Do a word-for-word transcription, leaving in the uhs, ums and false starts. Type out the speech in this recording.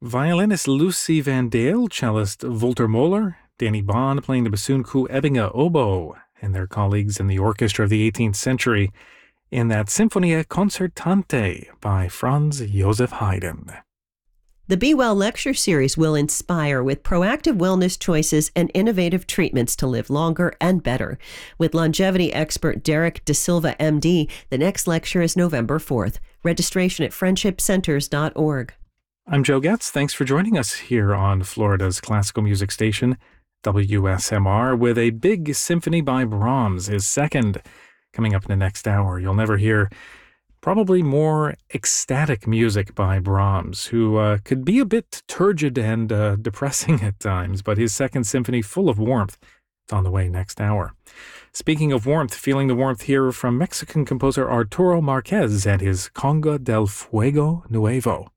Violinist Lucy Van Dale, cellist Volter Moeller, Danny Bond playing the bassoon, Kool Ebbinge oboe, and their colleagues in the orchestra of the eighteenth century in that Sinfonia Concertante by Franz Joseph Haydn. The Be Well lecture series will inspire with proactive wellness choices and innovative treatments to live longer and better. With longevity expert Derek De Silva, M D, the next lecture is November fourth. Registration at friendship centers dot org. I'm Joe Getz. Thanks for joining us here on Florida's classical music station, W S M R, with a big symphony by Brahms, his second, coming up in the next hour. You'll never hear probably more ecstatic music by Brahms, who uh, could be a bit turgid and uh, depressing at times, but his second symphony full of warmth. It's on the way next hour. Speaking of warmth, feeling the warmth here from Mexican composer Arturo Marquez and his Conga del Fuego Nuevo.